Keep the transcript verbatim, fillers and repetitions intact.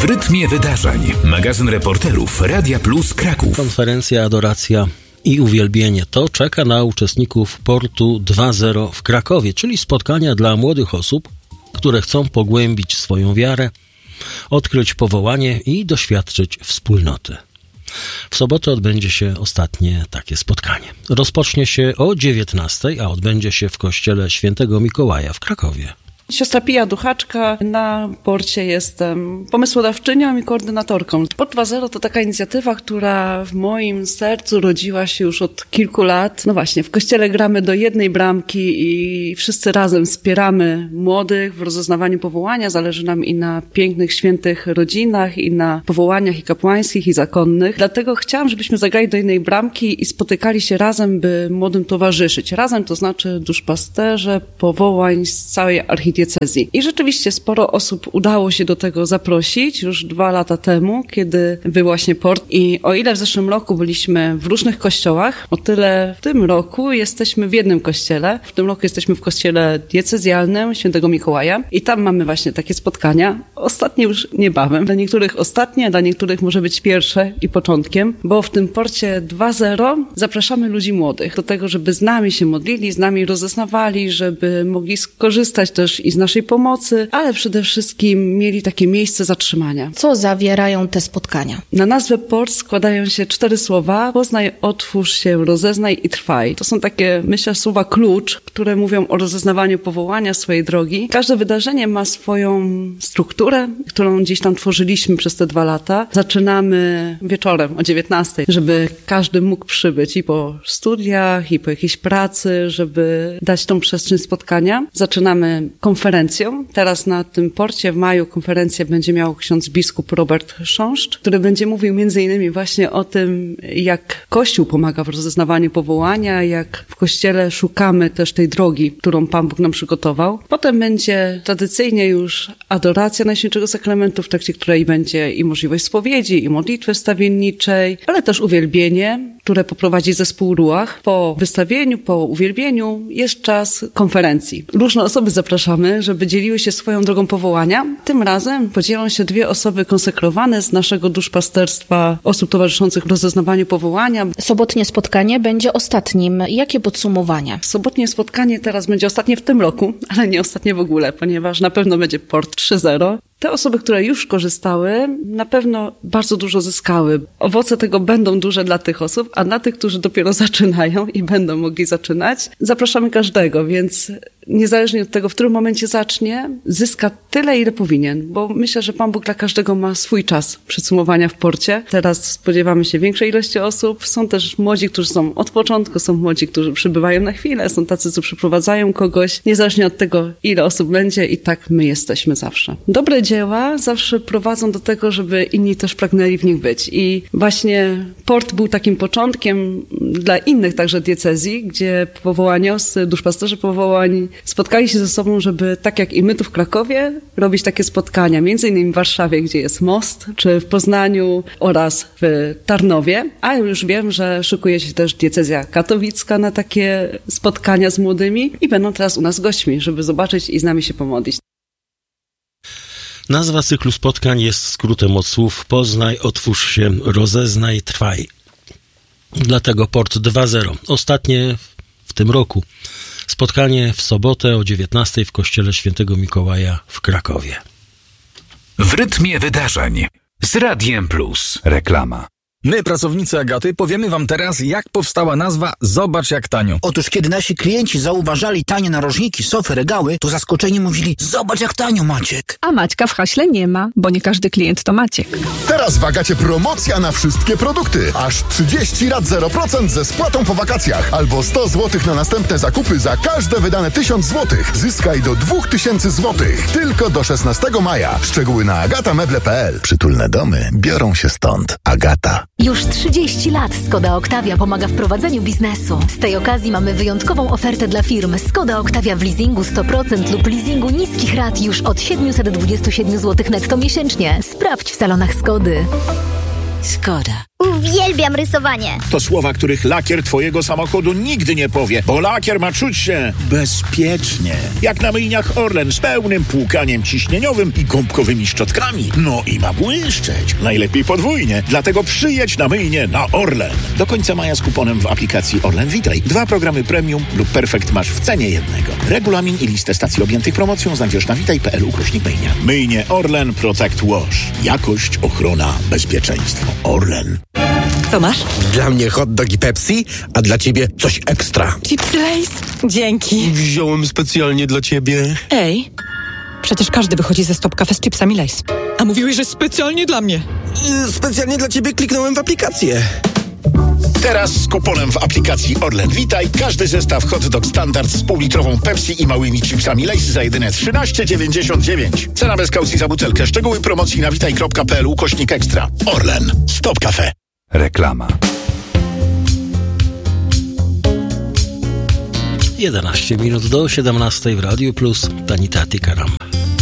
W rytmie wydarzeń. Magazyn reporterów Radia Plus Kraków. Konferencja Adoracja i Uwielbienie to czeka na uczestników Portu dwa zero w Krakowie, czyli spotkania dla młodych osób, które chcą pogłębić swoją wiarę, odkryć powołanie i doświadczyć wspólnoty. W sobotę odbędzie się ostatnie takie spotkanie. Rozpocznie się o dziewiętnastej, a odbędzie się w kościele Świętego Mikołaja w Krakowie. Siostra Pija Duchaczka, na porcie jestem pomysłodawczynią i koordynatorką. Port dwa zero to taka inicjatywa, która w moim sercu rodziła się już od kilku lat. No właśnie, w kościele gramy do jednej bramki i wszyscy razem wspieramy młodych w rozeznawaniu powołania. Zależy nam i na pięknych, świętych rodzinach, i na powołaniach i kapłańskich, i zakonnych. Dlatego chciałam, żebyśmy zagrali do jednej bramki i spotykali się razem, by młodym towarzyszyć. Razem to znaczy duszpasterze powołań z całej archidiecezji. I rzeczywiście sporo osób udało się do tego zaprosić już dwa lata temu, kiedy był właśnie port. I o ile w zeszłym roku byliśmy w różnych kościołach, o tyle w tym roku jesteśmy w jednym kościele. W tym roku jesteśmy w kościele diecezjalnym Świętego Mikołaja i tam mamy właśnie takie spotkania. Ostatnie już niebawem. Dla niektórych ostatnie, dla niektórych może być pierwsze i początkiem, bo w tym porcie dwa zero zapraszamy ludzi młodych do tego, żeby z nami się modlili, z nami rozeznawali, żeby mogli skorzystać też i z naszej pomocy, ale przede wszystkim mieli takie miejsce zatrzymania. Co zawierają te spotkania? Na nazwę port składają się cztery słowa. Poznaj, otwórz się, rozeznaj i trwaj. To są takie, myślę, słowa klucz, które mówią o rozeznawaniu powołania swojej drogi. Każde wydarzenie ma swoją strukturę, którą gdzieś tam tworzyliśmy przez te dwa lata. Zaczynamy wieczorem o dziewiętnastej, żeby każdy mógł przybyć i po studiach, i po jakiejś pracy, żeby dać tą przestrzeń spotkania. Zaczynamy konferencją. Teraz na tym porcie w maju konferencję będzie miał ksiądz biskup Robert Chrząszcz, który będzie mówił między innymi właśnie o tym, jak Kościół pomaga w rozeznawaniu powołania, jak w Kościele szukamy też tej drogi, którą Pan Bóg nam przygotował. Potem będzie tradycyjnie już adoracja Najświętszego Sakramentu, w trakcie której będzie i możliwość spowiedzi, i modlitwy wstawienniczej, ale też uwielbienie, które poprowadzi zespół Ruach. Po wystawieniu, po uwielbieniu jest czas konferencji. Różne osoby zapraszamy, żeby dzieliły się swoją drogą powołania. Tym razem podzielą się dwie osoby konsekrowane z naszego duszpasterstwa osób towarzyszących rozeznawaniu powołania. Sobotnie spotkanie będzie ostatnim. Jakie podsumowania? Sobotnie spotkanie teraz będzie ostatnie w tym roku, ale nie ostatnie w ogóle, ponieważ na pewno będzie port trzy zero. Te osoby, które już korzystały, na pewno bardzo dużo zyskały. Owoce tego będą duże dla tych osób, a dla tych, którzy dopiero zaczynają i będą mogli zaczynać, zapraszamy każdego, więc niezależnie od tego, w którym momencie zacznie, zyska tyle, ile powinien, bo myślę, że Pan Bóg dla każdego ma swój czas podsumowania w porcie. Teraz spodziewamy się większej ilości osób. Są też młodzi, którzy są od początku, są młodzi, którzy przybywają na chwilę, są tacy, co przyprowadzają kogoś. Niezależnie od tego, ile osób będzie, i tak my jesteśmy zawsze. Dobre dzieła zawsze prowadzą do tego, żeby inni też pragnęli w nich być. I właśnie port był takim początkiem dla innych także diecezji, gdzie powołaniowcy, duszpasterze powołań spotkali się ze sobą, żeby tak jak i my tu w Krakowie robić takie spotkania, między innymi w Warszawie, gdzie jest most, czy w Poznaniu oraz w Tarnowie, a już wiem, że szykuje się też diecezja katowicka na takie spotkania z młodymi i będą teraz u nas gośćmi, żeby zobaczyć i z nami się pomodlić. Nazwa cyklu spotkań jest skrótem od słów poznaj, otwórz się, rozeznaj, trwaj. Dlatego port dwa zero. Ostatnie w tym roku. Spotkanie w sobotę o dziewiętnastej w kościele Świętego Mikołaja w Krakowie. W rytmie wydarzeń z Radiem Plus. Reklama. My, pracownicy Agaty, powiemy wam teraz, jak powstała nazwa Zobacz jak tanio. Otóż kiedy nasi klienci zauważali tanie narożniki, sofy, regały, to zaskoczeni mówili: zobacz jak tanio, Maciek. A Maćka w haśle nie ma, bo nie każdy klient to Maciek. Teraz w Agacie promocja na wszystkie produkty. Aż trzydzieści rat zero procent ze spłatą po wakacjach. Albo sto złotych na następne zakupy za każde wydane tysiąc złotych. Zyskaj do dwa tysiące złotych. Tylko do szesnastego maja. Szczegóły na agatameble kropka pe el. Przytulne domy biorą się stąd. Agata. Już trzydzieści lat Skoda Octavia pomaga w prowadzeniu biznesu. Z tej okazji mamy wyjątkową ofertę dla firm. Skoda Octavia w leasingu sto procent lub leasingu niskich rat już od siedemset dwadzieścia siedem złotych netto miesięcznie. Sprawdź w salonach Skody. Skoda. Uwielbiam rysowanie. To słowa, których lakier twojego samochodu nigdy nie powie, bo lakier ma czuć się bezpiecznie. Jak na myjniach Orlen z pełnym płukaniem ciśnieniowym i gąbkowymi szczotkami. No i ma błyszczeć. Najlepiej podwójnie. Dlatego przyjedź na myjnię na Orlen. Do końca maja z kuponem w aplikacji Orlen Witaj. Dwa programy premium lub perfekt masz w cenie jednego. Regulamin i listę stacji objętych promocją znajdziesz na witaj kropka p l ukośnik myjnia. Myjnie Orlen Protect Wash. Jakość, ochrona, bezpieczeństwo. Orlen. Co masz? Dla mnie hot dog i Pepsi, a dla ciebie coś ekstra. Chipsy Lay's? Dzięki. Wziąłem specjalnie dla ciebie. Ej, przecież każdy wychodzi ze Stop Cafe z chipsami Lay's. A mówiłeś, że specjalnie dla mnie. Specjalnie dla ciebie kliknąłem w aplikację. Teraz z kuponem w aplikacji Orlen Witaj każdy zestaw hot dog standard z półlitrową Pepsi i małymi chipsami Lay's za jedyne trzynaście dziewięćdziesiąt dziewięć. Cena bez kaucji za butelkę. Szczegóły promocji na witaj kropka p l ukośnik ekstra. Orlen. Stop Cafe. Reklama. jedenaście minut do siedemnastej w Radiu Plus. Tanita Tikaram.